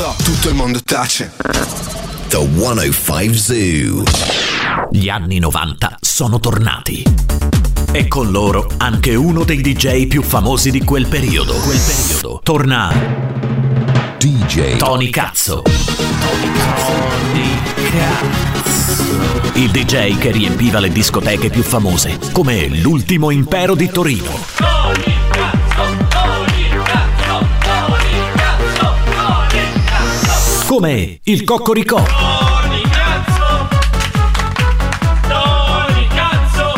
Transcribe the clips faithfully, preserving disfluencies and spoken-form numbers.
so, tutto il mondo tace. The centocinque Zoo. Gli anni novanta sono tornati. E con loro anche uno dei D J più famosi di quel periodo. Quel periodo. Torna D J Tony Cazzo. Tony Cazzo. Il D J che riempiva le discoteche più famose, come l'Ultimo Impero di Torino. Tony Cazzo, Tony Cazzo, Tony Cazzo, Tony Cazzo. Come il Coccoricò. Tony Cazzo, Tony Cazzo.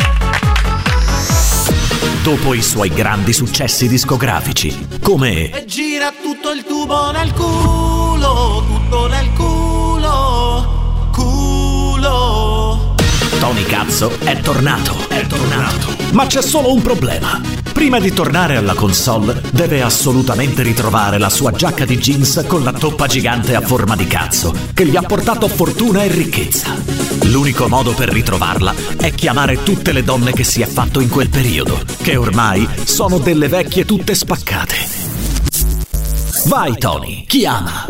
Dopo i suoi grandi successi discografici, come E gira tutto il tubo nel culo, tutto nel culo, culo. Tony Cazzo è tornato, è tornato. Ma c'è solo un problema. Prima di tornare alla console, deve assolutamente ritrovare la sua giacca di jeans con la toppa gigante a forma di cazzo, che gli ha portato fortuna e ricchezza. L'unico modo per ritrovarla è chiamare tutte le donne che si è fatto in quel periodo, che ormai sono delle vecchie tutte spaccate. Vai Tony, chiama.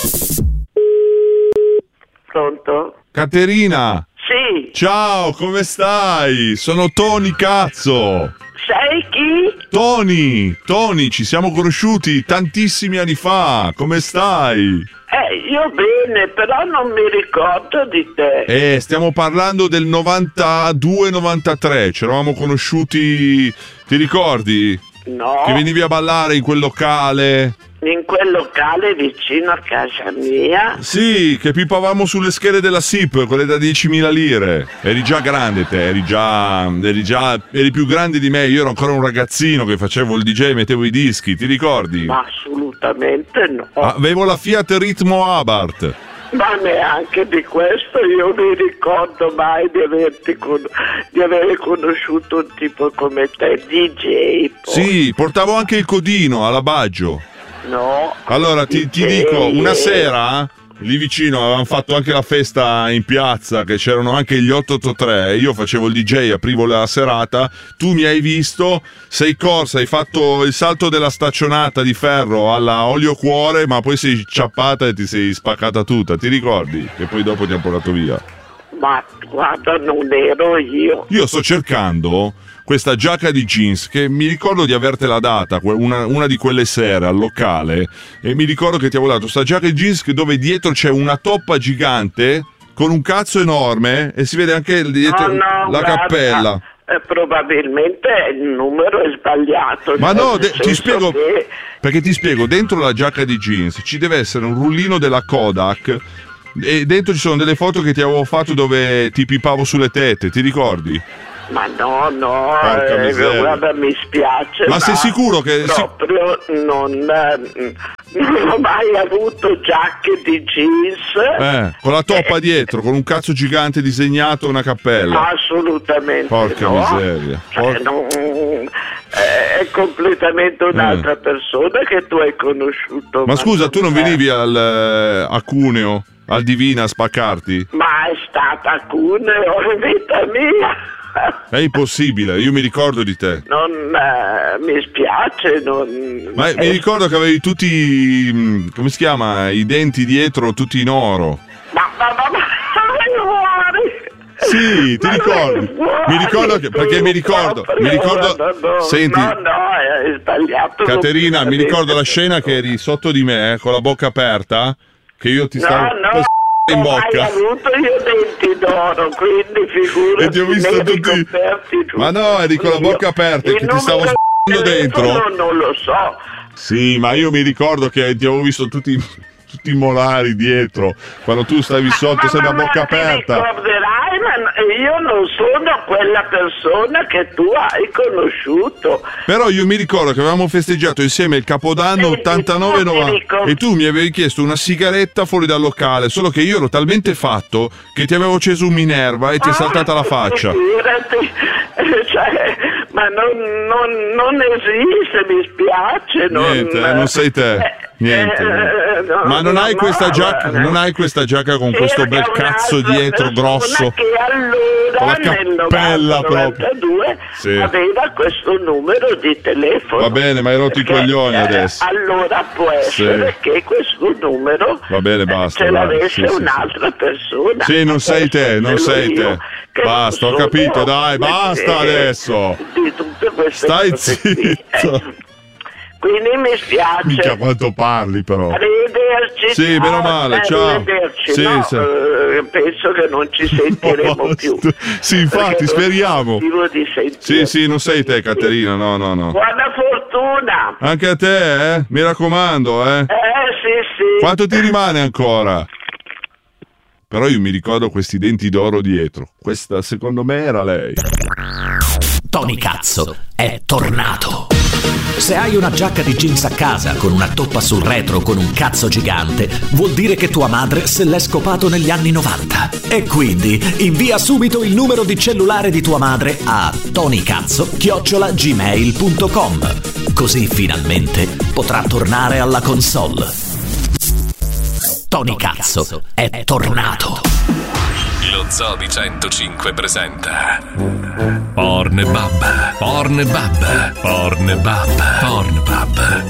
Pronto? Caterina! Sì. Ciao, come stai? Sono Tony Cazzo. Sei chi? Tony, Tony, ci siamo conosciuti tantissimi anni fa. Come stai? Eh, io bene, però non mi ricordo di te. Eh, stiamo parlando del novantadue novantatré. Ci eravamo conosciuti, ti ricordi? No. Che venivi a ballare in quel locale. In quel locale vicino a casa mia. Sì, che pipavamo sulle schede della S I P, quelle da diecimila lire. Eri già grande te, eri già, eri già, eri più grande di me. Io ero ancora un ragazzino che facevo il D J e mettevo i dischi, ti ricordi? Ma assolutamente no. Avevo la Fiat Ritmo Abarth. Ma neanche di questo io mi ricordo mai di averti con... di avere conosciuto un tipo come te, D J. Poi. Sì, portavo anche il codino alla Baggio. No. Allora ti, ti dico, una sera lì vicino avevamo fatto anche la festa in piazza, che c'erano anche gli otto otto tre, io facevo il D J, aprivo la serata, tu mi hai visto, sei corsa, hai fatto il salto della staccionata di ferro alla olio cuore, ma poi sei ciappata e ti sei spaccata tutta, ti ricordi? E poi dopo ti hanno portato via. Ma guarda, non ero io. Io sto cercando questa giacca di jeans che mi ricordo di avertela data una, una di quelle sere al locale, e mi ricordo che ti avevo dato questa giacca di jeans dove dietro c'è una toppa gigante con un cazzo enorme e si vede anche dietro no, no, la guarda, cappella. Eh, probabilmente il numero è sbagliato. Ma no, de- ti spiego che... perché ti spiego, dentro la giacca di jeans ci deve essere un rullino della Kodak e dentro ci sono delle foto che ti avevo fatto dove ti pipavo sulle tette, ti ricordi? Ma no, no, eh, guarda, mi spiace. Ma, ma sei sicuro che... Proprio si... non, eh, non ho mai avuto giacche di jeans. Eh, con la toppa eh, dietro, con un cazzo gigante disegnato e una cappella. Assolutamente Porca no. miseria. Cioè, Por... non, è completamente un'altra eh. persona che tu hai conosciuto. Ma, ma scusa, tu non è... venivi al, a Cuneo, al Divina a spaccarti? Ma è stata a Cuneo in vita mia. È impossibile, io mi ricordo di te. Non eh, mi spiace, non... Ma mi ricordo che avevi tutti, come si chiama, i denti dietro tutti in oro. Ma ma ma ma sì, ti ma ricordi? Mi ricordo che, perché mi ricordo, mi ricordo, no, no, senti, no, no, è sbagliato. Caterina, mi ricordo la scena che eri sotto di me, eh, con la bocca aperta, che io ti stavo... No, no. in bocca. Ho avuto io denti d'oro, quindi figurati. E ti ho visto tutti. Ma no, eri con la bocca aperta, che ti stavo s***ando dentro. Non lo so. Sì, ma io mi ricordo che ti avevo visto tutti, tutti i molari dietro. Quando tu stavi sotto, sei la bocca aperta. Ma ricorderai, ma io non sono quella persona che tu hai conosciuto. Però io mi ricordo che avevamo festeggiato insieme il Capodanno ottantanove novanta e tu mi avevi chiesto una sigaretta fuori dal locale, solo che io ero talmente fatto che ti avevo acceso un Minerva e ti è saltata la faccia. Figurati, cioè, ma non, non, non esiste, mi spiace. Non, Niente, eh, non sei te. Eh, Niente. Eh, no, Ma non no, hai no, questa no, giacca, guarda. non hai questa giacca con C'era questo bel un'altra cazzo dietro persona grosso. Che allora Con la nel cappella novantadue Sì. aveva questo numero di telefono. Va bene, ma hai rotto i Perché, coglioni eh, adesso. Allora può essere che questo numero Va bene, eh, basta, ce dai, l'avesse sì, sì, un'altra persona. Sì, non sei te, non Forse sei io, te. che Basta, ho non sono capito, dai, basta come te adesso. Di tutte queste Stai cose qui. zitto. Eh, Quindi mi spiace. Minchia quanto parli però. Arrivederci. Sì, meno male, eh, ciao. Arrivederci. Sì, no, sì. eh, penso che non ci sentiremo più. Sì, infatti, Perché non speriamo. sentivo di Sì, sentirci. sì, non sei te, Caterina, no, no, no. Buona fortuna. Anche a te, eh? Mi raccomando, eh? Eh, sì, sì. Quanto ti rimane ancora? Però io mi ricordo questi denti d'oro dietro. Questa, secondo me, era lei. Tony Cazzo è tornato. Se hai una giacca di jeans a casa con una toppa sul retro con un cazzo gigante, vuol dire che tua madre se l'è scopato negli anni novanta. E quindi invia subito il numero di cellulare di tua madre a tonicazzo chiocciola gmail punto com. Così finalmente potrà tornare alla console. Tony Cazzo è tornato. Lo Zoo di centocinque presenta Pornbub, Pornbub, Pornbub, Pornbub.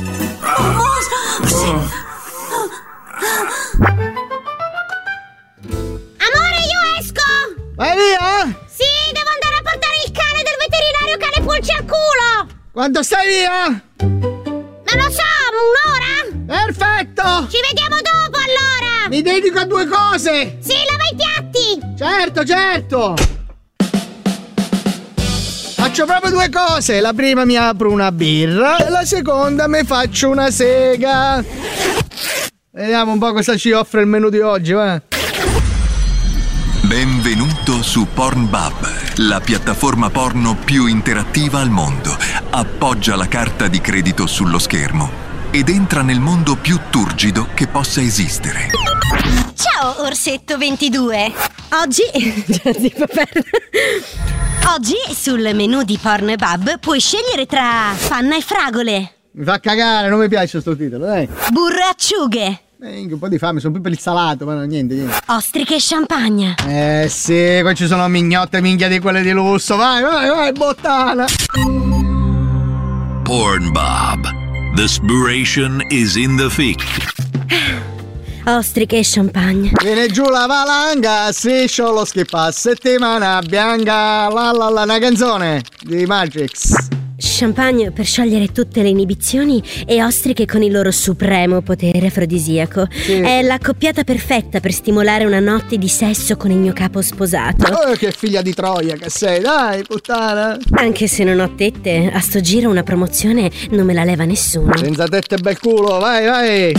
Amore, io esco! Vai via? Sì, devo andare a portare il cane del veterinario cane pulce al culo! Quando stai via? Non lo so, un'ora? Perfetto! Ci vediamo dopo allora! Mi dedico a due cose! Sì, lava i piatti! Certo, certo! Faccio proprio due cose. La prima mi apro una birra e la seconda mi faccio una sega. Vediamo un po' cosa ci offre il menù di oggi, va? Benvenuto su Pornbub, la piattaforma porno più interattiva al mondo. Appoggia la carta di credito sullo schermo ed entra nel mondo più turgido che possa esistere. Ciao, Orsetto ventidue! Oggi... Oggi sul menù di Pornbub puoi scegliere tra panna e fragole, Mi fa cagare, non mi piace sto titolo, dai. burro e acciughe, Eh, un po' di fame, sono più per il salato, ma no, niente, niente. ostriche e champagne. Eh sì, qua ci sono mignotte minchia di quelle di lusso. Vai, vai, vai, bottana. Pornbub. The spiration is in the thick. Ostriche e champagne. Viene giù la valanga, striscio lo schippa, settimana bianca, la la la, una canzone di Magix. Champagne per sciogliere tutte le inibizioni e ostriche con il loro supremo potere afrodisiaco. Sì. È l'accoppiata perfetta per stimolare una notte di sesso con il mio capo sposato. Oh, che figlia di Troia che sei, dai, puttana. Anche se non ho tette, a sto giro una promozione non me la leva nessuno. Senza tette e bel culo, vai, vai.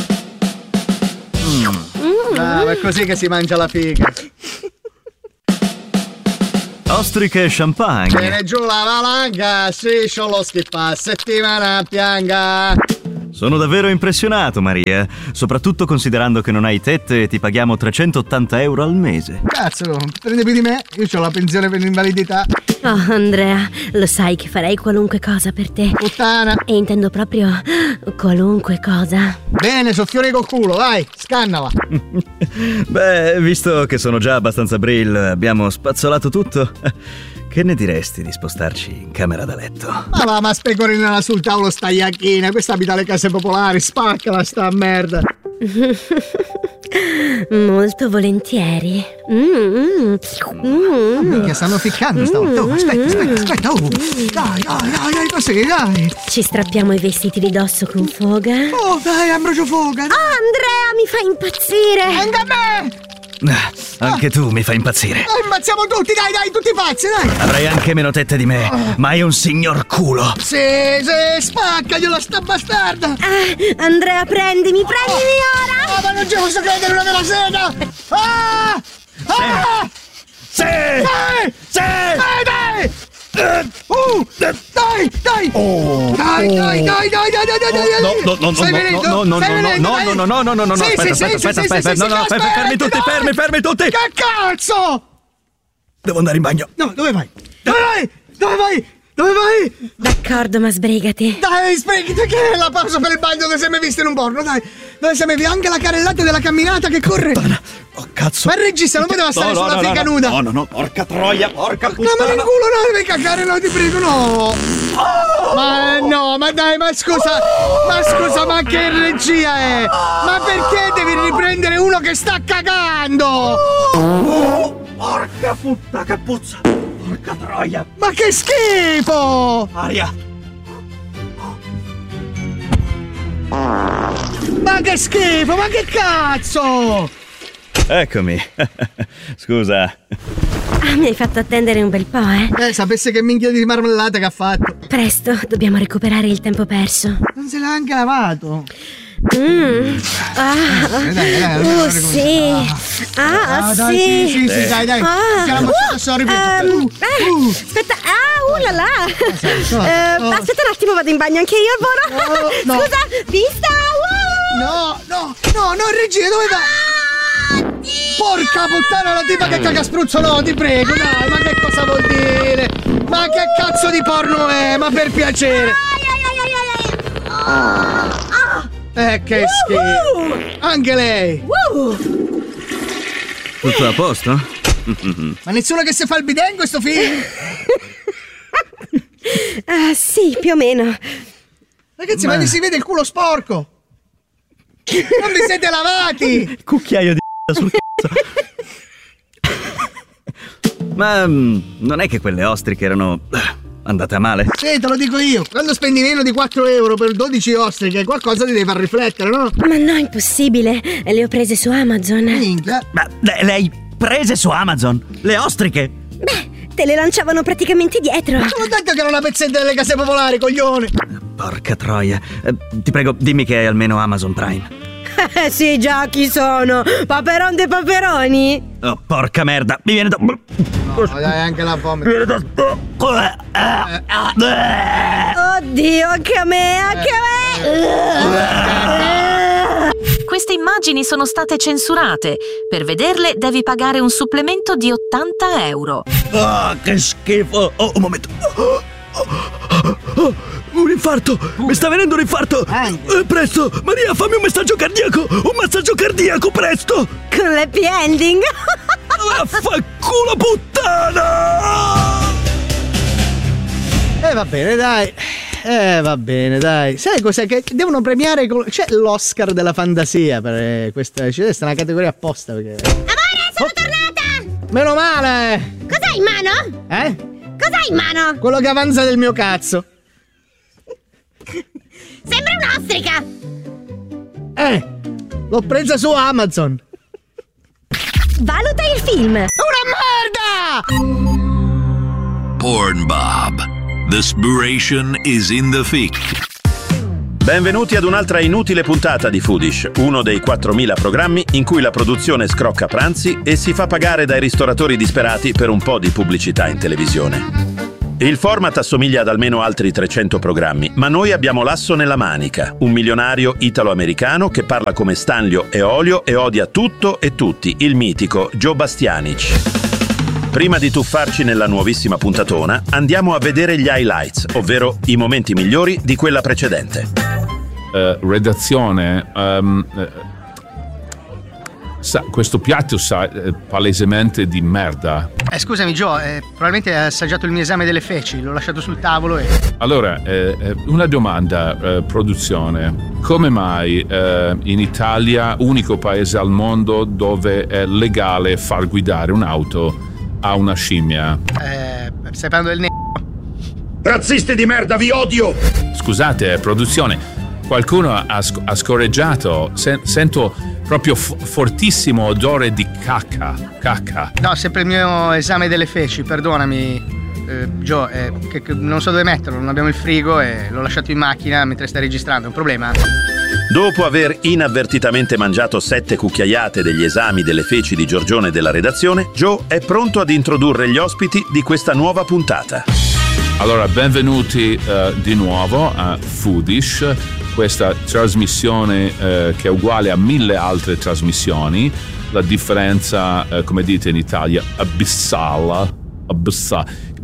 Mm. Ah, ma è così che si mangia la figa. Ostriche e champagne. Viene giù la valanga, striscio lo schippa, settimana bianca. Sono davvero impressionato, Maria. Soprattutto considerando che non hai tette e ti paghiamo trecentottanta euro al mese. Cazzo, prendi più di me, io ho la pensione per l'invalidità. Oh, Andrea, lo sai che farei qualunque cosa per te. Puttana. E intendo proprio qualunque cosa. Bene, soffiori col culo, vai, scannala. Beh, visto che sono già abbastanza brill, abbiamo spazzolato tutto. Che ne diresti di spostarci in camera da letto? Ma va, ma specorinala sul tavolo sta iacchina, questa abita alle case popolari, spaccala sta merda. Molto volentieri. Mm, mm, mm. Minchia, stanno ficcando stavolta. Oh, aspetta, aspetta, aspetta. Oh. Dai, dai, dai, dai, così, dai. Ci strappiamo i vestiti di dosso con foga. Oh, dai, Ambrogio Foga. Oh, Andrea, mi fai impazzire. Anche a me. Ah, anche tu mi fai impazzire. Oh, ammazziamo tutti, dai, dai, tutti pazzi, dai. Avrai anche meno tette di me, ma hai un signor culo. Sì, sì, spaccagliela sta bastarda. Ah, Andrea, prendimi, prendimi ora. Ah, ma non ci posso credere, una vera sega. Ah! Ah! Sì! Dai! Sì! Dai, dai! Uh, dai, dai! Oh, dai, dai, dai, dai, dai, dai, dai, dai! No, no, no, Stai no, venendo? no, no, Stai no, venendo, no, dai? no, no, no, no, no, no, Sì, aspetta, sì, aspetta, sì, aspetta, sì, aspetta, sì, no, sì, no, sì, fermi, fermi tutti, aspetta, fermi, dai. fermi tutti! Che cazzo? Devo andare in bagno. No, dove vai? Dove vai? Dove vai? Dove vai? D'accordo, ma sbrigati. Dai, sbrigati, che è la pausa per il bagno dove sei mai visto in un porno, dai. Dove sei mai visto anche la carrellata della camminata che corre. Oh, cazzo. Ma il regista non poteva stare no, no, sulla no, figa no, nuda. No, no, no, porca troia, porca puttana. No, ma in culo no, devi cagare, no, ti prego, no. Oh! Ma no, ma dai, ma scusa, ma scusa, ma che regia è? Ma perché devi riprendere uno che sta cagando? Oh, porca puttana, che puzza. Porca troia. Ma che schifo! Aria. Ma che schifo, ma che cazzo! Eccomi. Scusa. Ah, mi hai fatto attendere un bel po', eh? Eh, sapesse che minchia di marmellata che ha fatto. Presto, dobbiamo recuperare il tempo perso. Non se l'ha anche lavato. Mmm. Ah. Dai, dai, dai, uh, dai, sì. Ah, ah, sì. dai, sì, sì, sì, eh. dai, dai. Ah. Che la mozzata sorri Um, uh, eh, uh. aspetta, ah, uh là là. no, Eh, no. Aspetta un attimo, vado in bagno anche io, Alvoro. No, no. Scusa, vista. Uh. No, no, no, no, regia, dove va? Porca puttana, la tipa che caga spruzzo, no, ti prego, dai, ma che cosa vuol dire? Ma che cazzo di porno è? Ma per piacere. Eh, che schifo. Anche lei. Tutto a posto? Ma nessuno che si fa il bidet in questo film? Ah, sì, più o meno. Ragazzi, ma, ma vi si vede il culo sporco. Non vi siete lavati. Cucchiaio di sul cazzo. Ma um, non è che quelle ostriche erano andate a male? Sì, te lo dico io. Quando spendi meno di quattro euro per dodici ostriche, qualcosa ti deve far riflettere, no? Ma no, impossibile. Le ho prese su Amazon. Minchia. Ma le, le hai prese su Amazon? Le ostriche? Beh, te le lanciavano praticamente dietro. Ma te l'ho detto che era una pezzetta delle case popolari, coglione. Porca troia. Eh, ti prego, dimmi che è almeno Amazon Prime. Eh sì, già, chi sono? Paperon dei paperoni? Oh, porca merda, mi viene da... No, dai, anche la vomito. Mi viene da... Oddio, anche a me, anche a me. Queste immagini sono state censurate. Per vederle devi pagare un supplemento di ottanta euro. Ah, che schifo. Oh, un momento. Oh, oh, oh, un infarto. Mi sta venendo un infarto. Eh, presto, Maria, fammi un messaggio cardiaco. Un massaggio cardiaco, presto. Con l'happy ending. Vaffanculo, puttana. Eh, va bene, dai. Eh, va bene, dai. Sai cos'è? Che devono premiare. Col... C'è l'Oscar della fantasia per questa. C'è questa è una categoria apposta. Perché... Amore, sono oh. tornata. Meno male. Cos'hai in mano? Eh? Cos'hai in mano? Quello che avanza del mio cazzo. Sembra un'ostrica. Eh, l'ho presa su Amazon. Valuta il film. Una merda! Pornbub. The Spiration is in the thick. Benvenuti ad un'altra inutile puntata di Foodish, uno dei quattromila programmi in cui la produzione scrocca pranzi e si fa pagare dai ristoratori disperati per un po' di pubblicità in televisione. Il format assomiglia ad almeno altri trecento programmi, ma noi abbiamo l'asso nella manica, un milionario italo-americano che parla come Stanlio e Olio e odia tutto e tutti, il mitico Joe Bastianic. Prima di tuffarci nella nuovissima puntatona, andiamo a vedere gli highlights, ovvero i momenti migliori di quella precedente. Uh, redazione, um, uh, sa, questo piatto sa uh, palesemente di merda. Eh, scusami Joe, eh, probabilmente hai assaggiato il mio esame delle feci, l'ho lasciato sul tavolo e... Allora, eh, una domanda, eh, produzione. Come mai eh, in Italia, unico paese al mondo dove è legale far guidare un'auto a una scimmia? Eh, stai parlando del ne... Razzisti di merda, vi odio! Scusate, produzione, qualcuno ha, sc- ha scorreggiato. Sen- sento proprio f- fortissimo odore di cacca. Cacca. No, sempre il mio esame delle feci, perdonami. Eh, Joe, eh, che, che non so dove metterlo, non abbiamo il frigo e l'ho lasciato in macchina mentre stai registrando, è un problema? Dopo aver inavvertitamente mangiato sette cucchiaiate degli esami delle feci di Giorgione della redazione, Joe è pronto ad introdurre gli ospiti di questa nuova puntata. Allora, benvenuti uh, di nuovo a Foodish, questa trasmissione uh, che è uguale a mille altre trasmissioni. La differenza, uh, come dite in Italia, abissale, abissale.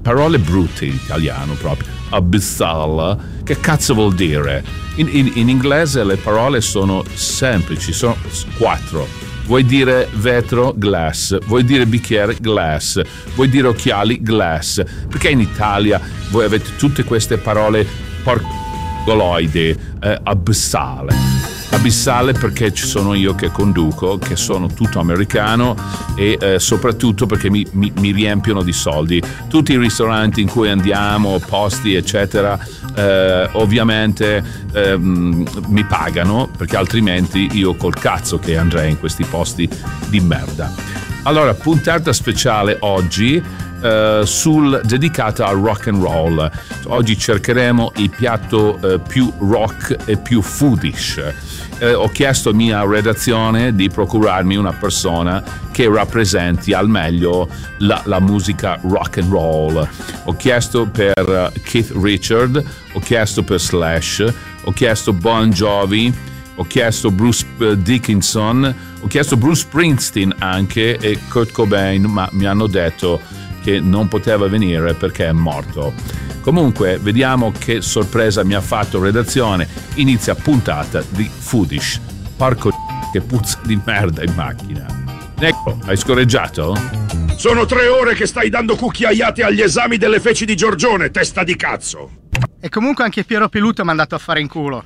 parole brutte in italiano proprio. Abyssal, che cazzo vuol dire? In, in, in inglese le parole sono semplici, sono quattro. Vuoi dire vetro? Glass. Vuoi dire bicchiere? Glass. Vuoi dire occhiali? Glass. Perché in Italia voi avete tutte queste parole porcoloide, eh, abissale. Abissale perché ci sono io che conduco, che sono tutto americano e eh, soprattutto perché mi, mi, mi riempiono di soldi. Tutti i ristoranti in cui andiamo, posti eccetera, eh, ovviamente eh, mi pagano, perché altrimenti io col cazzo che andrei in questi posti di merda. Allora, puntata speciale oggi Uh, sul, dedicata al rock and roll. Oggi cercheremo il piatto uh, più rock e più foodish. Uh, ho chiesto a mia redazione di procurarmi una persona che rappresenti al meglio la, la musica rock and roll. Ho chiesto per uh, Keith Richard, ho chiesto per Slash, ho chiesto Bon Jovi, ho chiesto Bruce Dickinson, ho chiesto Bruce Springsteen anche e Kurt Cobain, ma mi hanno detto che non poteva venire perché è morto. Comunque, vediamo che sorpresa mi ha fatto redazione. Inizia puntata di Foodish. Porco che puzza di merda in macchina. Ecco, hai scorreggiato? Sono tre ore che stai dando cucchiaiate agli esami delle feci di Giorgione, testa di cazzo. E comunque anche Piero Peluto mi ha mandato a fare in culo.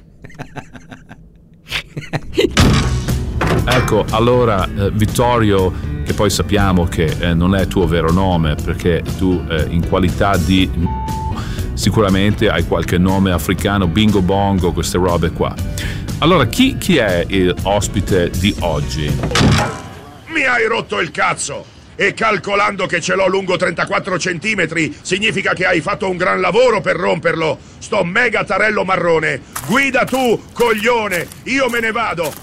Ecco, allora eh, Vittorio, che poi sappiamo che eh, non è tuo vero nome, perché tu eh, in qualità di sicuramente hai qualche nome africano, bingo bongo, queste robe qua. Allora, chi, chi è il ospite di oggi? Mi hai rotto il cazzo! E calcolando che ce l'ho lungo trentaquattro centimetri, significa che hai fatto un gran lavoro per romperlo. Sto mega tarello marrone. Guida tu, coglione! Io me ne vado!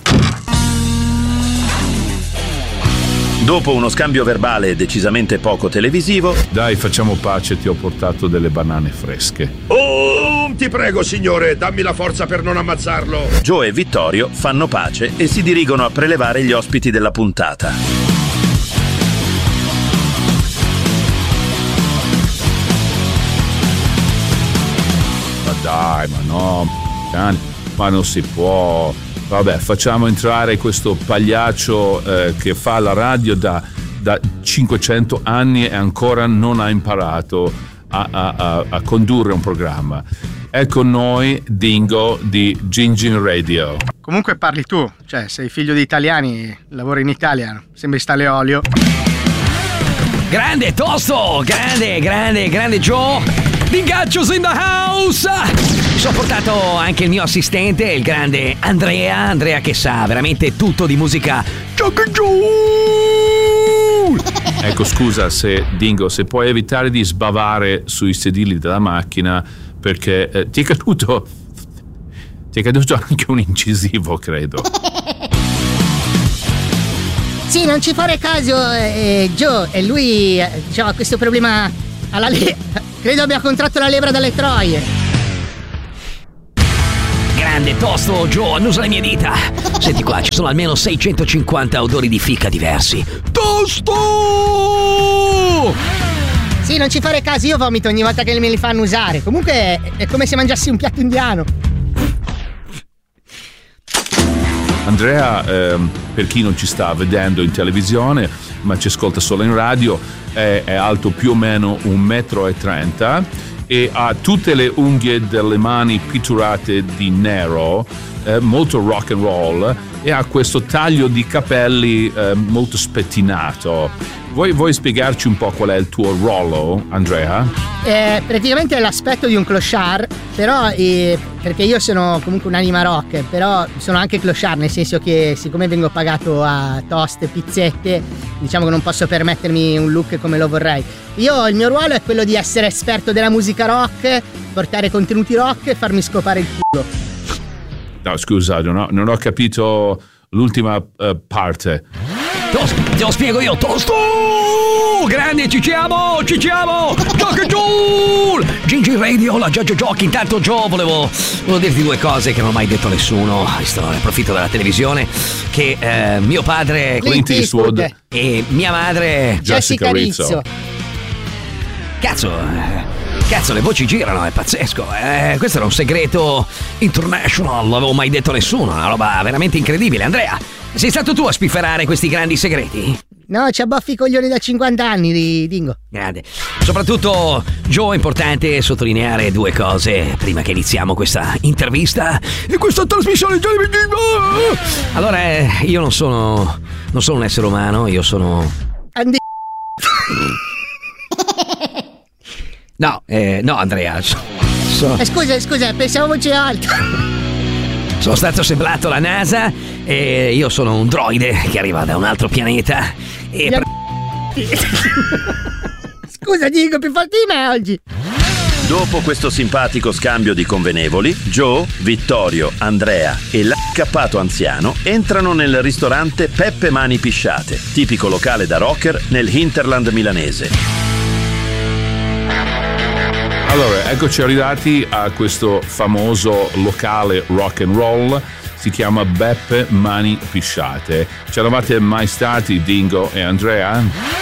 Dopo uno scambio verbale decisamente poco televisivo... Dai, facciamo pace, ti ho portato delle banane fresche. Oh, ti prego, signore, dammi la forza per non ammazzarlo. Joe e Vittorio fanno pace e si dirigono a prelevare gli ospiti della puntata. Ma dai, ma no, ma non si può... Vabbè, facciamo entrare questo pagliaccio eh, che fa la radio da, da cinquecento anni e ancora non ha imparato a, a, a, a condurre un programma. È con noi Dingo di Gingin Radio. Comunque parli tu, cioè sei figlio di italiani, lavori in Italia, sembri stale olio. Grande Tosto, grande, grande, grande Joe. Dingaccios in the house. Mi sono portato anche il mio assistente, il grande Andrea, Andrea che sa veramente tutto di musica. Ecco, scusa se Dingo, se puoi evitare di sbavare sui sedili della macchina, perché eh, ti è caduto ti è caduto anche un incisivo, credo. Sì, non ci fare caso, eh, Joe, e lui eh, diciamo, ha questo problema alla le- credo abbia contratto la lebra dalle troie. Grande Tosto, Joe, annusa le mie dita. Senti qua, ci sono almeno seicentocinquanta odori di fica diversi. Tosto! Sì, non ci fare caso, io vomito ogni volta che me li fanno usare. Comunque è, è come se mangiassi un piatto indiano. Andrea, ehm, per chi non ci sta vedendo in televisione, ma ci ascolta solo in radio, è, è alto più o meno un metro e trenta e ha tutte le unghie delle mani pitturate di nero, eh, molto rock and roll, e ha questo taglio di capelli eh, molto spettinato. Vuoi, vuoi spiegarci un po' qual è il tuo ruolo, Andrea? Eh, praticamente è l'aspetto di un clochard, però eh, perché io sono comunque un'anima rock, però sono anche clochard, nel senso che siccome vengo pagato a toast e pizzette, diciamo che non posso permettermi un look come lo vorrei. Io il mio ruolo è quello di essere esperto della musica rock, portare contenuti rock e farmi scopare il culo. No, scusa, non ho, non ho capito l'ultima uh, parte. Tosto, te lo spiego io, Tosto! Grande, ci siamo, ci siamo! Gioca giù! Gingin Radio, la Jojo Giochi. Intanto, Joe, volevo, volevo dirti due cose che non ho mai detto a nessuno. Visto, ne approfitto della televisione. Che eh, mio padre Clint Eastwood e mia madre Jessica Rizzo. Cazzo, cazzo, le voci girano, è pazzesco. Eh, questo era un segreto international, non l'avevo mai detto a nessuno, una roba veramente incredibile. Andrea, sei stato tu a spifferare questi grandi segreti? No, c'ha baffi coglioni da cinquanta anni di Dingo. Grande. Soprattutto, Joe, è importante sottolineare due cose prima che iniziamo questa intervista e questa trasmissione televisiva. Allora, eh, io non sono non sono un essere umano, io sono Andi... No, eh, no, Andrea. Sono... Eh, scusa, scusa, pensavo voce alta. Sono stato seblato alla NASA e io sono un droide che arriva da un altro pianeta e... Mia... Scusa, dico più forte di me oggi. Dopo questo simpatico scambio di convenevoli, Joe, Vittorio, Andrea e l'accappato anziano entrano nel ristorante Peppe Mani Pisciate, tipico locale da rocker nel hinterland milanese. Allora, eccoci arrivati a questo famoso locale rock and roll, si chiama Beppe Mani Pisciate. C'eravate mai stati, Dingo e Andrea?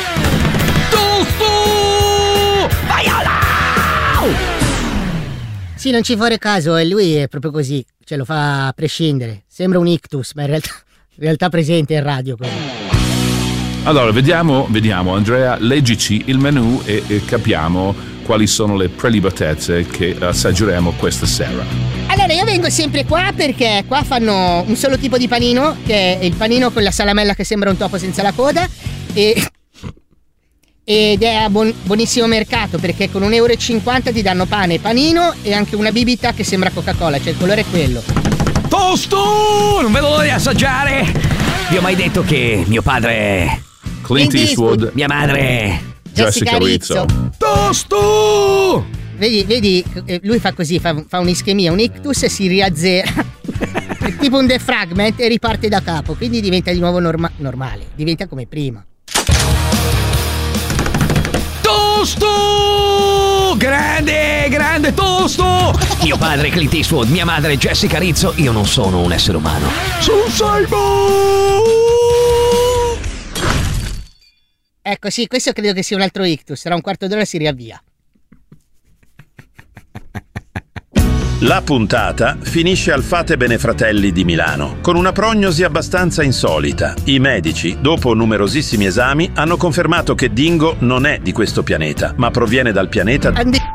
Tuffo! Vai alla! Sì, non ci fare caso, e lui è proprio così, ce lo fa a prescindere. Sembra un ictus, ma in realtà, in realtà presente in radio così. Allora, vediamo, vediamo, Andrea, leggici il menù e, e capiamo quali sono le prelibatezze che assaggeremo questa sera. Allora, io vengo sempre qua perché qua fanno un solo tipo di panino, che è il panino con la salamella che sembra un topo senza la coda, e... ed è a buon, buonissimo mercato perché con un euro e cinquanta ti danno pane, panino e anche una bibita che sembra Coca-Cola, cioè il colore è quello. Tosto! Non vedo l'ora di assaggiare! Vi ho mai detto che mio padre è Clint Eastwood, mia madre è Jessica Rizzo. Tosto! Vedi, vedi, lui fa così, fa, fa un'ischemia, un ictus e si riazzera. È tipo un defragment e riparte da capo, quindi diventa di nuovo norma- normale, diventa come prima. Tosto! Grande, grande tosto! Mio padre è Clint Eastwood, mia madre è Jessica Rizzo, io non sono un essere umano. Sono un cyborg! Ecco, sì, questo credo che sia un altro ictus, tra un quarto d'ora si riavvia. La puntata finisce al Fate Benefratelli di Milano, con una prognosi abbastanza insolita. I medici, dopo numerosissimi esami, hanno confermato che Dingo non è di questo pianeta, ma proviene dal pianeta Andi...